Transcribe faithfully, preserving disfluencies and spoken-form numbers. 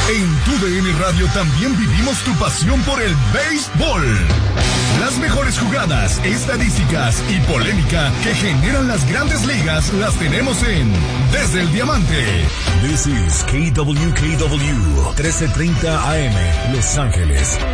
En Tu D N Radio también vivimos tu pasión por el béisbol. Las mejores jugadas, estadísticas y polémica que generan las grandes ligas las tenemos en Desde el Diamante. This is K W K W trece treinta A M, Los Ángeles.